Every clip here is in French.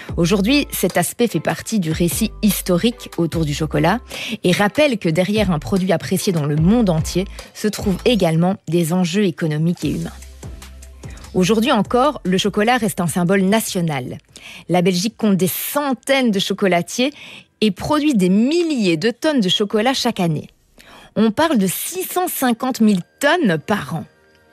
Aujourd'hui, cet aspect fait partie du récit historique autour du chocolat et rappelle que derrière un produit apprécié dans le monde entier se trouvent également des enjeux économiques et humains. Aujourd'hui encore, le chocolat reste un symbole national. La Belgique compte des centaines de chocolatiers et produit des milliers de tonnes de chocolat chaque année. On parle de 650 000 tonnes par an.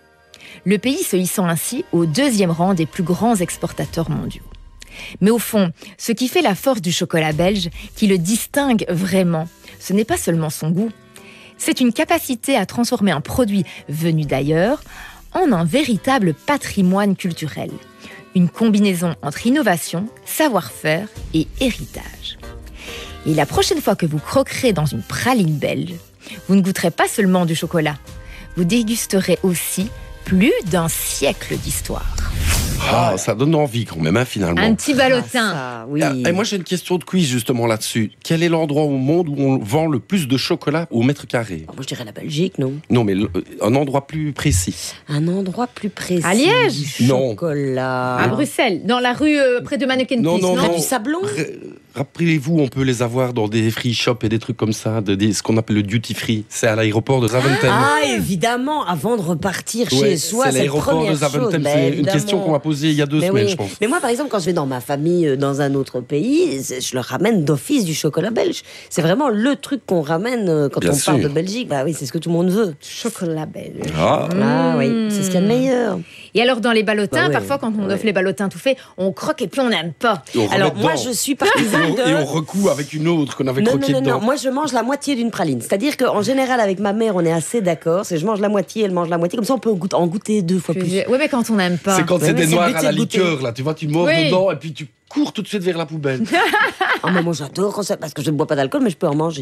Le pays se hissant ainsi au 2e rang des plus grands exportateurs mondiaux. Mais au fond, ce qui fait la force du chocolat belge, qui le distingue vraiment, ce n'est pas seulement son goût. C'est une capacité à transformer un produit venu d'ailleurs en un véritable patrimoine culturel. Une combinaison entre innovation, savoir-faire et héritage. Et la prochaine fois que vous croquerez dans une praline belge, vous ne goûterez pas seulement du chocolat, vous dégusterez aussi plus d'un siècle d'histoire. Ah, ça donne envie quand même, finalement. Un petit ballotin. Ça, oui. Et moi, j'ai une question de quiz justement là-dessus. Quel est l'endroit au monde où on vend le plus de chocolat au mètre carré ? Moi, je dirais la Belgique, non ? Non, mais un endroit plus précis. Un endroit plus précis. À Liège ? Du Non. chocolat. À Bruxelles, dans la rue près de Mannequin Non, Peace, non, Près non. du Sablon ? Rappelez-vous, on peut les avoir dans des free shops et des trucs comme ça, ce qu'on appelle le duty free. C'est à l'aéroport de Zaventem. Ah, évidemment, avant de repartir Ouais, chez soi, c'est c'est la l'aéroport première de Zaventem. chose. C'est une évidemment. question qu'on m'a posée il y a 2 Mais semaines, oui. je pense. Mais moi, par exemple, quand je vais dans ma famille, dans un autre pays, je leur ramène d'office du chocolat belge. C'est vraiment le truc qu'on ramène quand Bien on parle sûr. de Belgique. Bah oui, c'est ce que tout le monde veut. chocolat belge. Ah, Ah oui, c'est ce qu'il y a de meilleur. Et alors dans les ballotins, Bah ouais, parfois quand on ouais. offre les ballotins tout faits, on croque et puis on n'aime pas. et on Alors remet moi, dedans. je suis partisane de... Et on recoue avec une autre qu'on avait Non, croquée non, non, dedans. non, moi je mange la moitié d'une praline. C'est-à-dire qu'en général, avec ma mère, on est assez d'accord. C'est je mange la moitié, elle mange la moitié. Comme ça, on peut en goûter 2 fois plus. Oui, mais quand on n'aime pas. C'est quand Ouais, c'est mais des c'est le noirs but, à c'est la de goûter. liqueur, là. Tu vois, tu mords Oui. dedans et puis tu cours tout de suite vers la poubelle. Ah, mais moi j'adore quand ça, parce que je ne bois pas d'alcool, mais je peux en manger.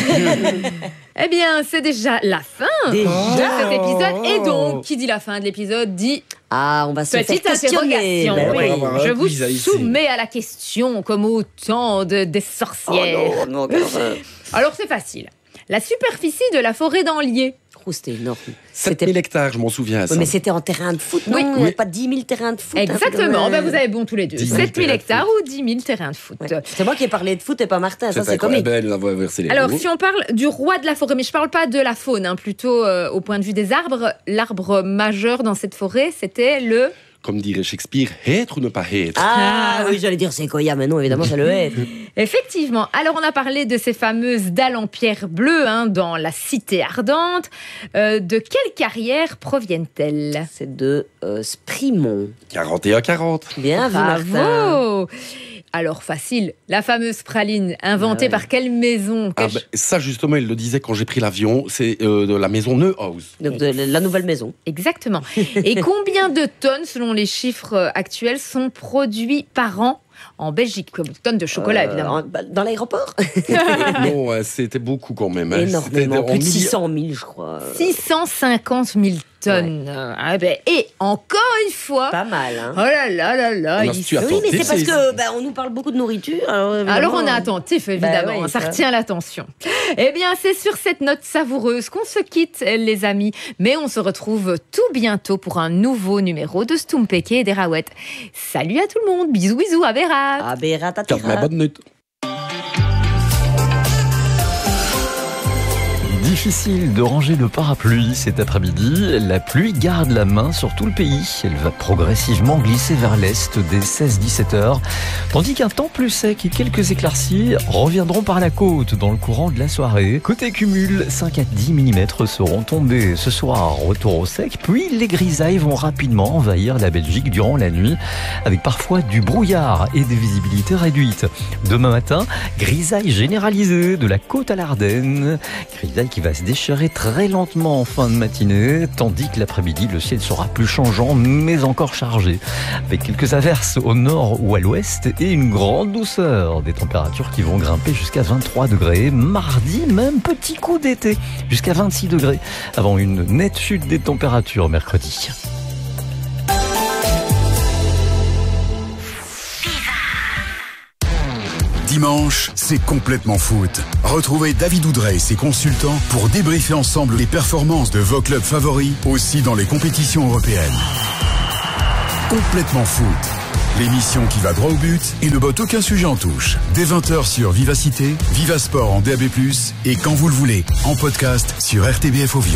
Eh bien, c'est déjà la fin Déjà. de cet épisode. Et donc, qui dit la fin de l'épisode dit Ah, on va se faire petite questionner. interrogation. Ben On va oui. avoir un Je vous quiz ici. soumets à la question comme au temps des Oh sorcières. non, non, quelle horreur. Alors c'est facile. La superficie de la forêt d'Anlier. Oh, c'était énorme. 7000 hectares, je m'en souviens. Ça. Oui, mais c'était en terrain de foot, non? Oui. Il n'y avait pas 10 000 terrains de foot. Exactement, hein, ben, vous avez bon tous les deux. 10 000 7 000 terrains de hectares ou 10 000 terrains de foot. Ouais. C'est moi qui ai parlé de foot et pas Martin, ça c'est comique. Elle a versé les Alors, roues. si on parle du roi de la forêt, mais je ne parle pas de la faune, hein, plutôt au point de vue des arbres, l'arbre majeur dans cette forêt, c'était le... Comme dirait Shakespeare, être ou ne pas être. Ah oui, j'allais dire séquoia, mais non, évidemment, ça le est. Effectivement. Alors, on a parlé de ces fameuses dalles en pierre bleue dans la cité ardente. De quelle carrière proviennent-elles? C'est de Sprimont. 41-40. Bien vu, Martin. Bravo! Alors, facile. La fameuse praline, inventée Ah ouais. par quelle maison? Ah ben, ça, justement, il le disait quand j'ai pris l'avion. C'est de la maison Neuhaus. Donc de la nouvelle maison. Exactement. Et combien de tonnes, selon les chiffres actuels, sont produits par an en Belgique? Comme tonnes de chocolat, évidemment. Dans l'aéroport Non, c'était beaucoup quand même. Hein. C'était Énormément. en Plus de milliers- 600 000, je crois. 650 000 tonnes. Ah ben, et encore une fois... Pas mal, hein. Oh là là là là, On a ils su sont- attendre. Oui, mais c'est parce C'est- que on nous parle beaucoup de nourriture. Alors, Alors on est évidemment, attentif, évidemment, oui, ça ça. retient l'attention. Eh bien, c'est sur cette note savoureuse qu'on se quitte, les amis. Mais on se retrouve tout bientôt pour un nouveau numéro de Stumpeke et des Raouettes. Salut à tout le monde, bisous bisous, à Bérat. Ah, Bérat, Garde ma bonne note. Difficile de ranger le parapluie cet après-midi. La pluie garde la main sur tout le pays. Elle va progressivement glisser vers l'est dès 16-17 heures. Tandis qu'un temps plus sec et quelques éclaircies reviendront par la côte dans le courant de la soirée. Côté cumul, 5 à 10 mm seront tombés ce soir. Retour au sec, puis les grisailles vont rapidement envahir la Belgique durant la nuit, avec parfois du brouillard et des visibilités réduites. Demain matin, grisaille généralisée de la côte à l'Ardenne. Grisaille qui va se déchirer très lentement en fin de matinée, tandis que l'après-midi, le ciel sera plus changeant, mais encore chargé, avec quelques averses au nord ou à l'ouest et une grande douceur. Des températures qui vont grimper jusqu'à 23 degrés. Mardi, même petit coup d'été, jusqu'à 26 degrés, avant une nette chute des températures mercredi. Dimanche, c'est complètement foot. Retrouvez David Oudrey et ses consultants pour débriefer ensemble les performances de vos clubs favoris, aussi dans les compétitions européennes. Complètement foot. L'émission qui va droit au but et ne botte aucun sujet en touche. Dès 20h sur Vivacité, Vivasport en DAB+, et quand vous le voulez, en podcast sur RTBF Ovio.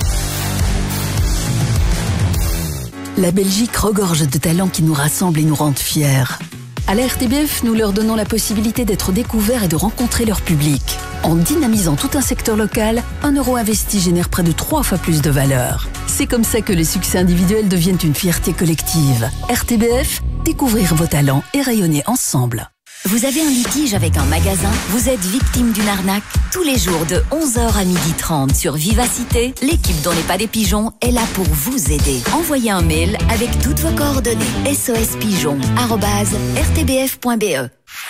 La Belgique regorge de talents qui nous rassemblent et nous rendent fiers. À la RTBF, nous leur donnons la possibilité d'être découverts et de rencontrer leur public. En dynamisant tout un secteur local, 1 euro investi génère près de 3 fois plus de valeur. C'est comme ça que les succès individuels deviennent une fierté collective. RTBF, découvrir vos talents et rayonner ensemble. Vous avez un litige avec un magasin? Vous êtes victime d'une arnaque? Tous les jours de 11h à 12h30 sur Vivacité, l'équipe d'On n'est pas des pigeons est là pour vous aider. Envoyez un mail avec toutes vos coordonnées. sospigeon@rtbf.be.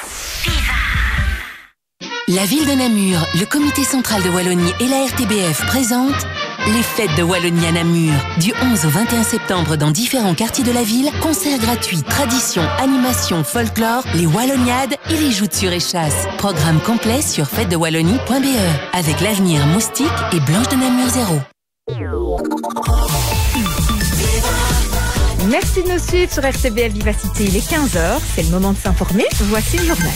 La ville de Namur, le comité central de Wallonie et la RTBF présentent les fêtes de Wallonie à Namur. Du 11 au 21 septembre dans différents quartiers de la ville, concerts gratuits, traditions, animations, folklore, les Walloniades et les joutes sur échasse. Programme complet sur fêtesdewallonie.be avec l'avenir Moustique et Blanche de Namur 0. Merci de nous suivre sur RTBF Vivacité. Il est 15h, c'est le moment de s'informer. Voici le journal.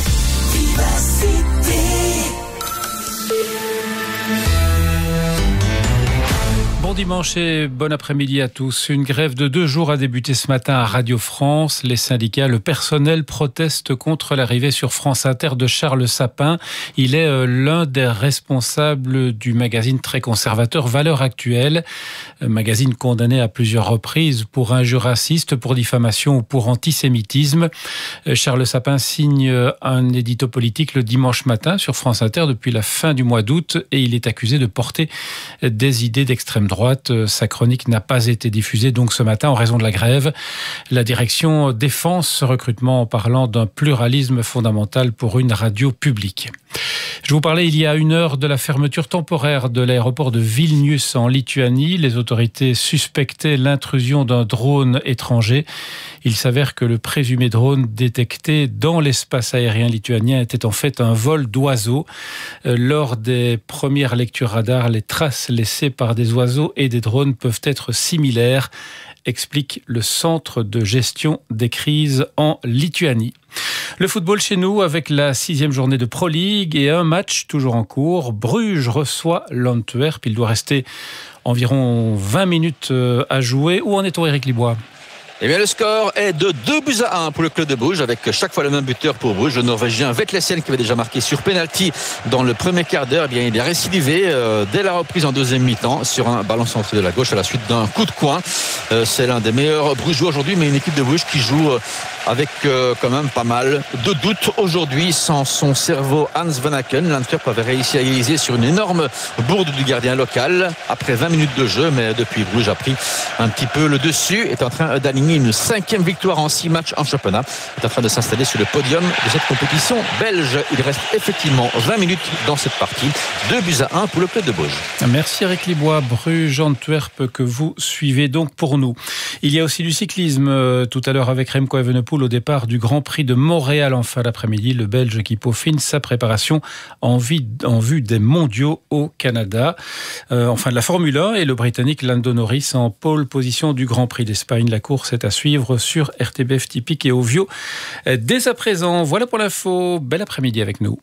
Bon dimanche et bon après-midi à tous. Une grève de 2 jours a débuté ce matin à Radio France. Les syndicats, le personnel protestent contre l'arrivée sur France Inter de Charles Sapin. Il est l'un des responsables du magazine très conservateur Valeurs Actuelles. Magazine condamné à plusieurs reprises pour injures racistes, pour diffamation ou pour antisémitisme. Charles Sapin signe un édito politique le dimanche matin sur France Inter depuis la fin du mois d'août et il est accusé de porter des idées d'extrême droite. Sa chronique n'a pas été diffusée donc ce matin en raison de la grève. La direction défend ce recrutement en parlant d'un pluralisme fondamental pour une radio publique. Je vous parlais il y a 1 heure de la fermeture temporaire de l'aéroport de Vilnius en Lituanie. Les autorités suspectaient l'intrusion d'un drone étranger. Il s'avère que le présumé drone détecté dans l'espace aérien lituanien était en fait un vol d'oiseaux. Lors des premières lectures radar, les traces laissées par des oiseaux et des drones peuvent être similaires, explique le centre de gestion des crises en Lituanie. Le football chez nous avec la 6e journée de Pro League et un match toujours en cours. Bruges reçoit l'Antwerp. Il doit rester environ 20 minutes à jouer. Où en est-on, Éric Libois ? Eh bien, le score est de 2-1 pour le club de Bruges, avec chaque fois le même buteur pour Bruges, le Norvégien Vetlesen, qui avait déjà marqué sur penalty dans le premier quart d'heure. Eh bien, il est récidivé dès la reprise en deuxième mi-temps sur un ballon centré de la gauche à la suite d'un coup de coin. C'est l'un des meilleurs Brugeois aujourd'hui, mais une équipe de Bruges qui joue avec quand même pas mal de doutes aujourd'hui sans son cerveau Hans Van Aken. L'Antwerp avait réussi à égaliser sur une énorme bourde du gardien local après 20 minutes de jeu, mais depuis Bruges a pris un petit peu le dessus, est en train d'aligner une 5e victoire en 6 matchs en championnat, est en train de s'installer sur le podium de cette compétition belge. Il reste effectivement 20 minutes dans cette partie. 2-1 pour le club de Bruges. Merci Eric Libois. Bruges-Antwerp que vous suivez donc pour nous. Il y a aussi du cyclisme tout à l'heure avec Remco Evenepoel au départ du Grand Prix de Montréal en fin d'après-midi. Le Belge qui peaufine sa préparation en vue des mondiaux au Canada. Enfin de la Formule 1 et le Britannique Lando Norris en pole position du Grand Prix d'Espagne. La course est à suivre sur RTBF Typique et Ovio. Dès à présent, voilà pour l'info. Bel après-midi avec nous.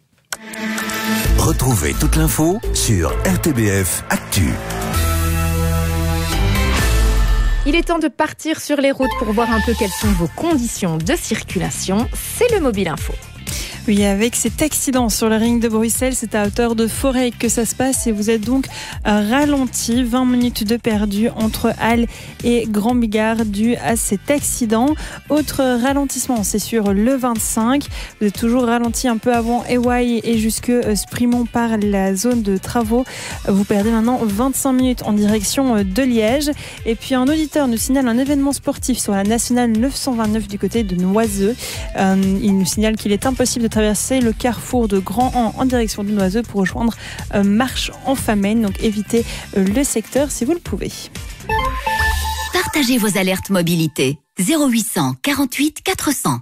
Retrouvez toute l'info sur RTBF Actu. Il est temps de partir sur les routes pour voir un peu quelles sont vos conditions de circulation. C'est le Mobile Info. Oui, avec cet accident sur le ring de Bruxelles, c'est à hauteur de Forêt que ça se passe et vous êtes donc ralenti. 20 minutes de perdu entre Halle et Grand Bigard dû à cet accident. Autre ralentissement, c'est sur le 25. Vous êtes toujours ralenti un peu avant Ewaï et jusque Sprimont par la zone de travaux. Vous perdez maintenant 25 minutes en direction de Liège. Et puis un auditeur nous signale un événement sportif sur la nationale 929 du côté de Noiseux. Il nous signale qu'il est impossible de traverser le carrefour de Grand-An en direction de Noiseux pour rejoindre Marche en Famenne. Donc évitez le secteur si vous le pouvez. Partagez vos alertes mobilité. 0800 48 400.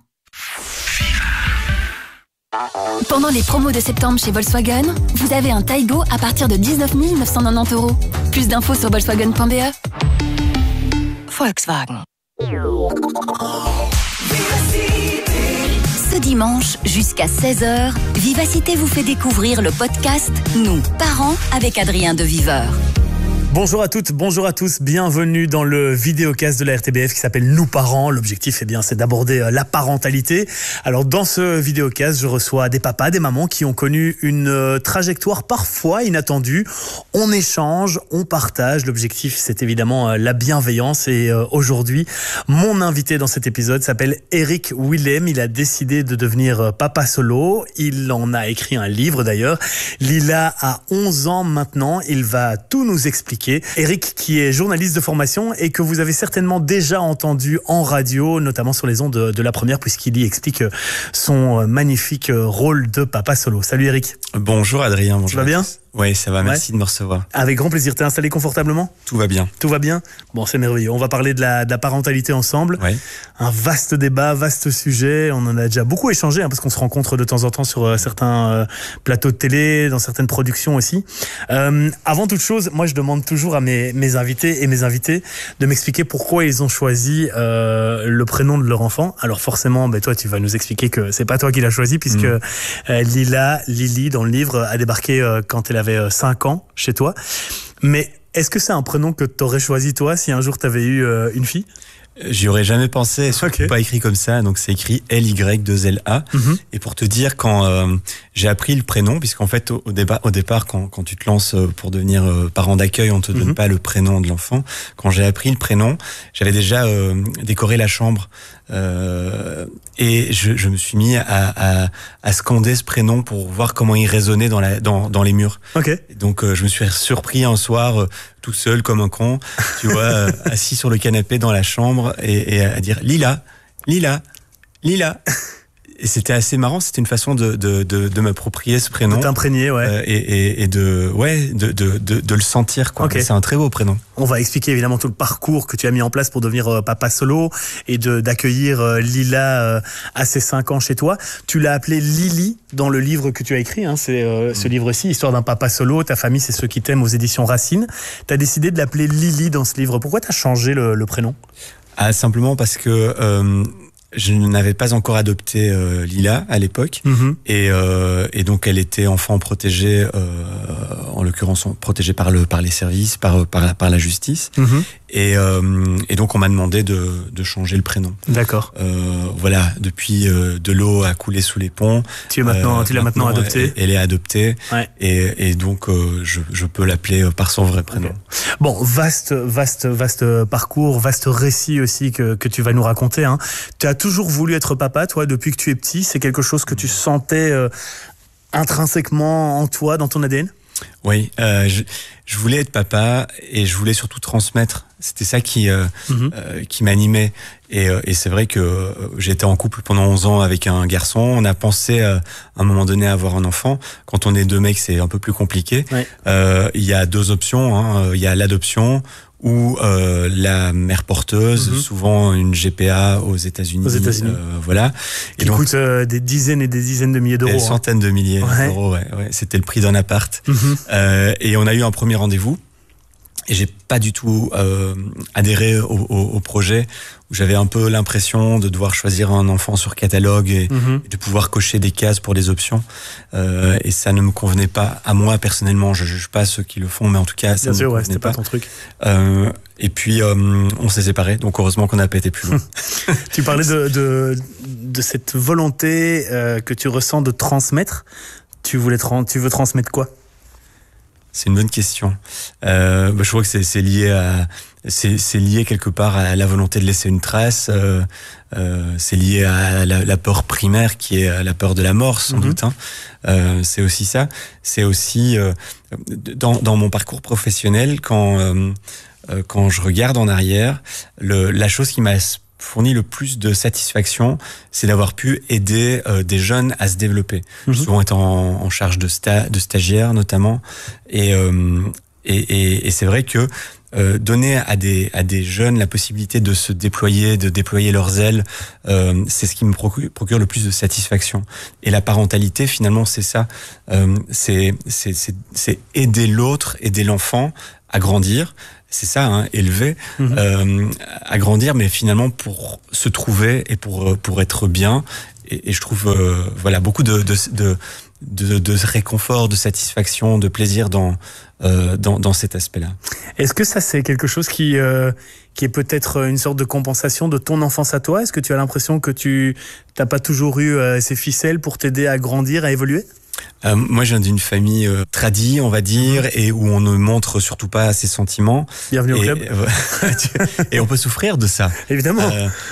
Pendant les promos de septembre chez Volkswagen, vous avez un Taigo à partir de 19 990 €. Plus d'infos sur volkswagen.be. Volkswagen. Ce dimanche, jusqu'à 16h, Vivacité vous fait découvrir le podcast Nous, parents, avec Adrien de Viveur. Bonjour à toutes, bonjour à tous, bienvenue dans le vidéocast de la RTBF qui s'appelle Nous parents. L'objectif, c'est d'aborder la parentalité. Alors dans ce vidéocast, je reçois des papas, des mamans qui ont connu une trajectoire parfois inattendue. On échange, on partage. L'objectif, c'est évidemment la bienveillance. Et aujourd'hui, mon invité dans cet épisode s'appelle Eric Willem. Il a décidé de devenir papa solo. Il en a écrit un livre d'ailleurs. Lila a 11 ans maintenant. Il va tout nous expliquer. Eric, qui est journaliste de formation et que vous avez certainement déjà entendu en radio, notamment sur les ondes de la première, puisqu'il y explique son magnifique rôle de papa solo. Salut Eric. Bonjour Adrien. Bonjour. Tu vas bien ? Oui, ça va, merci de me recevoir. Avec grand plaisir. T'es installé confortablement ? Tout va bien. Tout va bien ? Bon, c'est merveilleux. On va parler de la parentalité ensemble. Oui. Un vaste débat, vaste sujet. On en a déjà beaucoup échangé, parce qu'on se rencontre de temps en temps sur certains plateaux de télé, dans certaines productions aussi. Avant toute chose, moi je demande toujours à mes invités et mes invités de m'expliquer pourquoi ils ont choisi le prénom de leur enfant. Alors forcément, toi tu vas nous expliquer que c'est pas toi qui l'as choisi, puisque Lily, dans le livre, a débarqué quand elle avait 5 ans chez toi. Mais est-ce que c'est un prénom que tu aurais choisi toi si un jour tu avais eu une fille ? J'y aurais jamais pensé, surtout pas écrit comme ça, donc c'est écrit L-Y-2-L-A. Et pour te dire, quand j'ai appris le prénom, puisqu'en fait au départ quand tu te lances pour devenir parent d'accueil, on te donne pas le prénom de l'enfant. Quand j'ai appris le prénom, j'avais déjà décoré la chambre. Et je me suis mis à scander ce prénom pour voir comment il résonnait dans les murs. Donc je me suis surpris un soir tout seul comme un con, tu vois, assis sur le canapé dans la chambre et à dire Lila. Et c'était assez marrant, c'était une façon de m'approprier ce prénom. De t'imprégner, et de le sentir, quoi. C'est un très beau prénom. On va expliquer évidemment tout le parcours que tu as mis en place pour devenir papa solo et d'accueillir Lila à ses 5 ans chez toi. Tu l'as appelée Lily dans le livre que tu as écrit, c'est ce livre-ci, Histoire d'un papa solo, ta famille c'est ceux qui t'aiment, aux éditions Racine. Tu as décidé de l'appeler Lily dans ce livre. Pourquoi tu as changé le prénom ? Simplement parce que je n'avais pas encore adopté Lila à l'époque, et donc elle était enfant protégé, en l'occurrence protégée par les services, par la justice, et donc on m'a demandé de changer le prénom. D'accord. Voilà, depuis de l'eau a coulé sous les ponts. Tu l'as maintenant adoptée. Elle est adoptée, et donc je peux l'appeler par son vrai prénom. Bon, vaste parcours, vaste récit aussi que tu vas nous raconter. Tu as toujours voulu être papa, toi, depuis que tu es petit. C'est quelque chose que tu sentais intrinsèquement en toi, dans ton ADN ? Oui, je voulais être papa et je voulais surtout transmettre. C'était ça qui m'animait. Et c'est vrai que j'étais en couple pendant 11 ans avec un garçon. On a pensé à un moment donné à avoir un enfant. Quand on est 2 mecs, c'est un peu plus compliqué. Il y a 2 options. Il y a l'adoption ou la mère porteuse, souvent une GPA aux États-Unis. Voilà. Qui coûte des dizaines et des dizaines de milliers d'euros. Des centaines de milliers d'euros, C'était le prix d'un appart. Et on a eu un premier rendez-vous. Et j'ai pas du tout adhéré au projet, où j'avais un peu l'impression de devoir choisir un enfant sur catalogue et de pouvoir cocher des cases pour des options. Et ça ne me convenait pas à moi personnellement. Je juge pas ceux qui le font, mais en tout cas, ça ne me convenait c'était pas ton truc. Et puis on s'est séparés, donc heureusement qu'on n'a pas été plus loin. Tu parlais de cette volonté que tu ressens de transmettre. Tu veux transmettre quoi ? C'est une bonne question. Je crois que c'est lié quelque part à la volonté de laisser une trace. C'est lié à la peur primaire qui est la peur de la mort, sans doute. C'est aussi ça. C'est aussi dans mon parcours professionnel, quand je regarde en arrière, la chose qui m'a fourni le plus de satisfaction, c'est d'avoir pu aider des jeunes à se développer. J'ai souvent été en charge de stagiaires notamment, et c'est vrai que donner à des jeunes la possibilité de se déployer, de déployer leurs ailes, c'est ce qui me procure le plus de satisfaction. Et la parentalité, finalement, c'est ça. C'est aider l'autre, aider l'enfant à grandir. c'est ça, hein, élever, à grandir, mais finalement pour se trouver et pour être bien. Et je trouve voilà beaucoup de réconfort, de satisfaction, de plaisir dans cet aspect-là. Est-ce que ça c'est quelque chose qui est peut-être une sorte de compensation de ton enfance à toi? Est-ce que tu as l'impression que tu n'as pas toujours eu ces ficelles pour t'aider à grandir, à évoluer? Moi, je viens d'une famille tradie, on va dire, et où on ne montre surtout pas ses sentiments. Bienvenue au club. Et on peut souffrir de ça. Évidemment.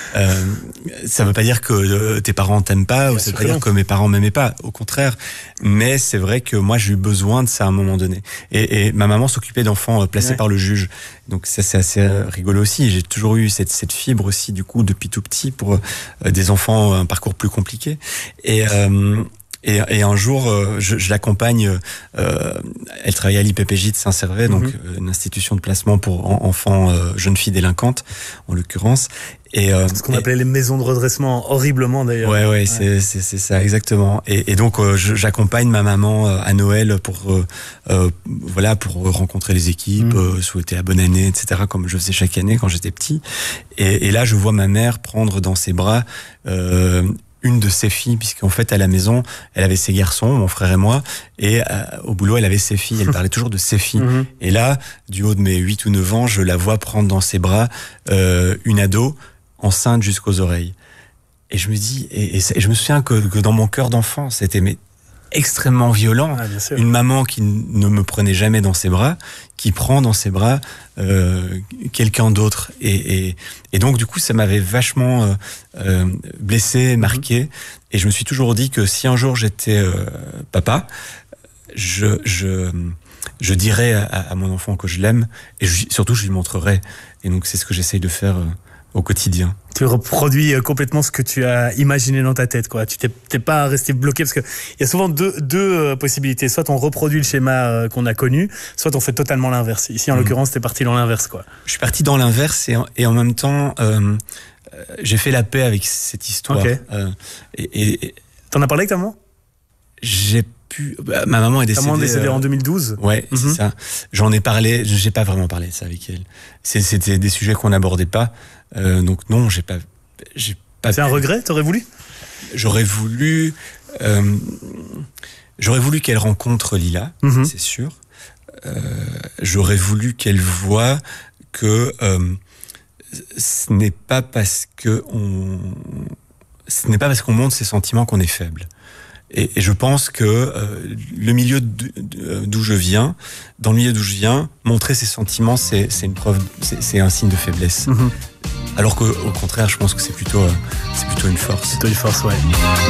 Ça veut pas dire que tes parents t'aiment pas, ou ça veut pas dire que mes parents m'aimaient pas. Au contraire. Mais c'est vrai que moi, j'ai eu besoin de ça à un moment donné. Et ma maman s'occupait d'enfants placés par le juge. Donc ça, c'est assez rigolo aussi. J'ai toujours eu cette fibre aussi, du coup, depuis tout petit, pour des enfants, un parcours plus compliqué. Et un jour, je l'accompagne. Elle travaillait à l'IPPJ de Saint-Servais, donc une institution de placement pour enfants, jeunes filles délinquantes, en l'occurrence. Et ce qu'on appelait les maisons de redressement, horriblement d'ailleurs. Ouais. C'est ça exactement. Et donc j'accompagne ma maman à Noël pour rencontrer les équipes, souhaiter la bonne année, etc. Comme je faisais chaque année quand j'étais petit. Et là, je vois ma mère prendre dans ses bras une de ses filles, puisqu'en fait à la maison elle avait ses garçons, mon frère et moi, et au boulot elle avait ses filles, elle parlait toujours de ses filles. Et là, du haut de mes 8 ou 9 ans, je la vois prendre dans ses bras une ado enceinte jusqu'aux oreilles. Et je me dis, et je me souviens que dans mon cœur d'enfant, c'était extrêmement violent. Une maman qui ne me prenait jamais dans ses bras, qui prend dans ses bras quelqu'un d'autre. Et donc, du coup, ça m'avait vachement blessé, marqué. Et je me suis toujours dit que si un jour j'étais papa, je dirais à mon enfant que je l'aime, et surtout, je lui montrerai. Et donc, c'est ce que j'essaye de faire au quotidien. Tu reproduis complètement ce que tu as imaginé dans ta tête, quoi. Tu t'es pas resté bloqué, parce que il y a souvent deux possibilités. Soit on reproduit le schéma qu'on a connu, soit on fait totalement l'inverse. Ici, en l'occurrence, t'es parti dans l'inverse, quoi. Je suis parti dans l'inverse et en même temps, j'ai fait la paix avec cette histoire. Okay. T'en as parlé avec ta maman? Ma maman est décédée. Ta maman est décédée en 202012. Ouais, c'est ça. J'en ai parlé, j'ai pas vraiment parlé de ça avec elle. C'était des sujets qu'on n'abordait pas. Donc non, j'ai pas. C'est un regret? T'aurais voulu? J'aurais voulu qu'elle rencontre Lila, c'est sûr. J'aurais voulu qu'elle voie que ce n'est pas parce qu'on montre ses sentiments qu'on est faible. Et je pense que le milieu d'où je viens, dans le milieu d'où je viens, montrer ses sentiments, c'est une preuve, c'est un signe de faiblesse. Alors qu'au contraire, je pense que c'est plutôt une force. C'est plutôt une force, ouais.